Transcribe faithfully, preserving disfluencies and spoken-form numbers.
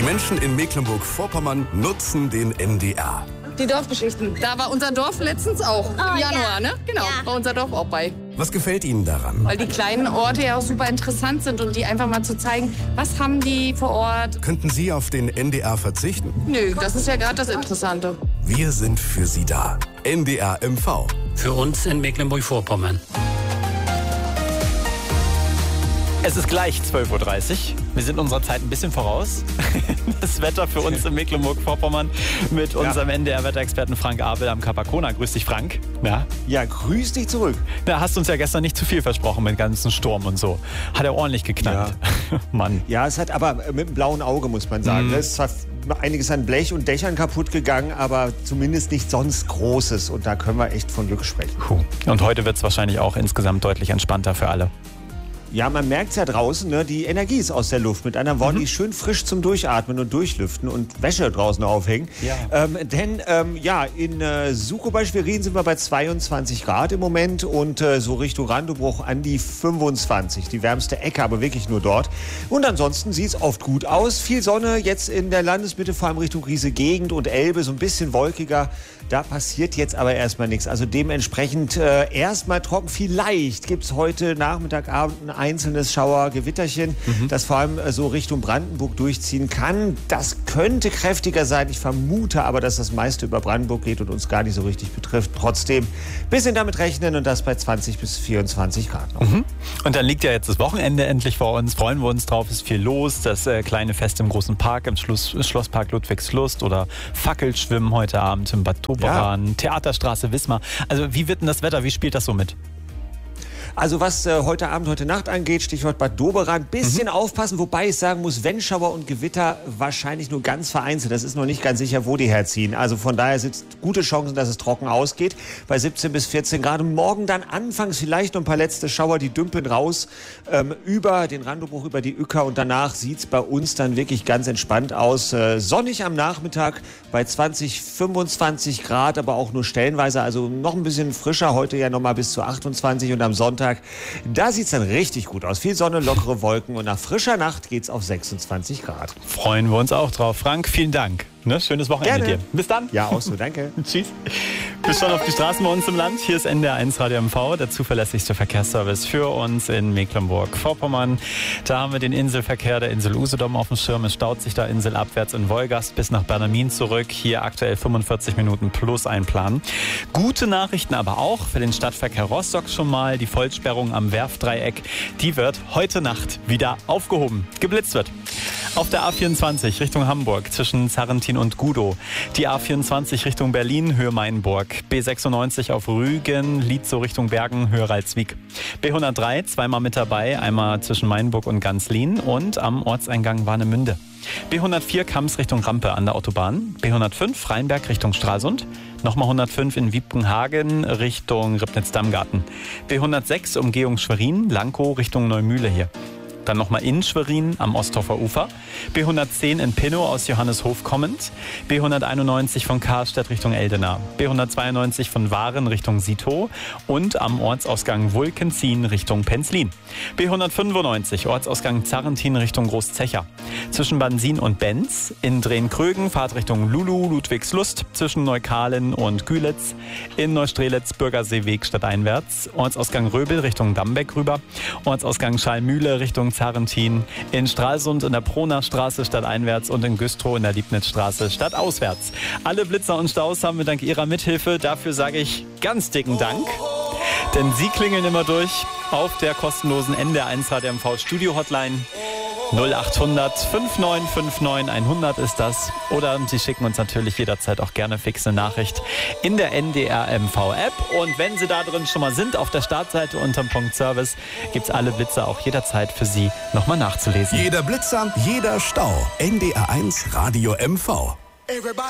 Die Menschen in Mecklenburg-Vorpommern nutzen den N D R. Die Dorfgeschichten. Da war unser Dorf letztens auch. Im Oh, Januar, ja. ne? Genau, Ja. war unser Dorf auch bei. Was gefällt Ihnen daran? Weil die kleinen Orte ja auch super interessant sind und die einfach mal zu zeigen, was haben die vor Ort. Könnten Sie auf den N D R verzichten? Nö, das ist ja gerade das Interessante. Wir sind für Sie da. N D R M V. Für uns in Mecklenburg-Vorpommern. Es ist gleich zwölf Uhr dreißig. Wir sind unserer Zeit ein bisschen voraus. Das Wetter für uns in Mecklenburg-Vorpommern mit unserem ja. N D R-Wetterexperten Frank Abel am Kapakona. Grüß dich, Frank. Ja. ja, grüß dich zurück. Da hast du uns ja gestern nicht zu viel versprochen mit ganzen Sturm und so. Hat er ordentlich geknallt. Ja. Mann. Ja, es hat aber mit dem blauen Auge, muss man sagen. Mhm. Es ist zwar einiges an Blech und Dächern kaputt gegangen, aber zumindest nicht sonst Großes. Und da können wir echt von Glück sprechen. Puh. Und heute wird es wahrscheinlich auch insgesamt deutlich entspannter für alle. Ja, man merkt es ja draußen, ne? Die Energie ist aus der Luft. Mit anderen Worten, Mhm. die ist schön frisch zum Durchatmen und Durchlüften und Wäsche draußen aufhängen. Ja. Ähm, denn ähm, ja, in äh, Suchow bei Schwerin sind wir bei zweiundzwanzig Grad im Moment und äh, so Richtung Randebruch an die fünfundzwanzig. Die wärmste Ecke, aber wirklich nur dort. Und ansonsten sieht es oft gut aus. Viel Sonne jetzt in der Landesmitte, vor allem Richtung Riese Gegend und Elbe, so ein bisschen wolkiger. Da passiert jetzt aber erstmal nichts. Also dementsprechend äh, erstmal trocken. Vielleicht gibt es heute Nachmittag, Abend ein einzelnes Schauer-Gewitterchen, mhm. das vor allem äh, so Richtung Brandenburg durchziehen kann. Das könnte kräftiger sein. Ich vermute aber, dass das meiste über Brandenburg geht und uns gar nicht so richtig betrifft. Trotzdem ein bisschen damit rechnen und das bei zwanzig bis vierundzwanzig Grad noch. Mhm. Und dann liegt ja jetzt das Wochenende endlich vor uns. Freuen wir uns drauf. Ist viel los. Das äh, kleine Fest im großen Park, im Schluss, Schlosspark Ludwigslust oder Fackelschwimmen heute Abend im Bad Doberan, ja. Theaterstraße Wismar. Also wie wird denn das Wetter? Wie spielt das so mit? Also was äh, heute Abend, heute Nacht angeht, Stichwort Bad Doberan, bisschen mhm. aufpassen, wobei ich sagen muss, wenn Schauer und Gewitter wahrscheinlich nur ganz vereinzelt. Das ist noch nicht ganz sicher, wo die herziehen. Also von daher sind es gute Chancen, dass es trocken ausgeht. Bei siebzehn bis vierzehn Grad. Und morgen dann anfangs vielleicht noch ein paar letzte Schauer, die dümpeln raus ähm, über den Randobruch, über die Uecker. Und danach sieht es bei uns dann wirklich ganz entspannt aus. Äh, sonnig am Nachmittag bei zwanzig, fünfundzwanzig Grad, aber auch nur stellenweise. Also noch ein bisschen frischer, heute ja noch mal bis zu achtundzwanzig und am Sonntag da sieht es dann richtig gut aus. Viel Sonne, lockere Wolken und nach frischer Nacht geht es auf sechsundzwanzig Grad. Freuen wir uns auch drauf. Frank, vielen Dank. Ne? Schönes Wochenende Gerne. dir. Bis dann. Ja, auch so. Danke. Tschüss. Bis schon auf die Straßen bei uns im Land. Hier ist N D R eins Radio M V, der zuverlässigste Verkehrsservice für uns in Mecklenburg-Vorpommern. Da haben wir den Inselverkehr der Insel Usedom auf dem Schirm. Es staut sich da inselabwärts in Wolgast bis nach Bernermin zurück. Hier aktuell fünfundvierzig Minuten plus einplanen. Gute Nachrichten aber auch für den Stadtverkehr Rostock schon mal. Die Vollsperrung am Werfdreieck, die wird heute Nacht wieder aufgehoben. Geblitzt wird. Auf der A vierundzwanzig Richtung Hamburg zwischen Zarrentin und Gudow. Die A vierundzwanzig Richtung Berlin, Höhe Mainburg. B sechsundneunzig auf Rügen, Lietzow Richtung Bergen, Höhe Ralswiek. B hundertdrei, zweimal mit dabei, einmal zwischen Mainburg und Ganzlin und am Ortseingang Warnemünde. B hundertvier Kams Richtung Rampe an der Autobahn. B hundertfünf Rheinberg Richtung Stralsund. Nochmal hundertfünf in Wiebkenhagen Richtung Ribnitz-Dammgarten. B hundertsechs Umgehung Schwerin, Lankow Richtung Neumühle hier. Dann nochmal in Schwerin am Osthofer Ufer. B hundertzehn in Pinnow aus Johanneshof kommend. B hunderteinundneunzig von Karlstedt Richtung Eldena. B hundertzweiundneunzig von Waren Richtung Sito. Und am Ortsausgang Wulkenzien Richtung Penzlin. B hundertfünfundneunzig Ortsausgang Zarrentin Richtung Großzecher. Zwischen Bansin und Benz. In Drehn-Krögen Fahrt Richtung Lulu, Ludwigslust. Zwischen Neukalen und Gülitz. In Neustrelitz Bürgerseeweg stadteinwärts. Ortsausgang Röbel Richtung Dambeck rüber. Ortsausgang Schallmühle Richtung Zarrentin, in Stralsund in der Pronastraße stadteinwärts und in Güstrow in der Liebnitzstraße stadtauswärts. Alle Blitzer und Staus haben wir dank Ihrer Mithilfe. Dafür sage ich ganz dicken Dank. Denn Sie klingeln immer durch auf der kostenlosen N D R eins Radio M V Studio Hotline. null achthundert neunundfünfzig neunundfünfzig hundert ist das. Oder Sie schicken uns natürlich jederzeit auch gerne fix eine Nachricht in der N D R M V App. Und wenn Sie da drin schon mal sind, auf der Startseite unterm Punkt Service, gibt es alle Blitzer auch jederzeit für Sie nochmal nachzulesen. Jeder Blitzer, jeder Stau. N D R eins Radio M V.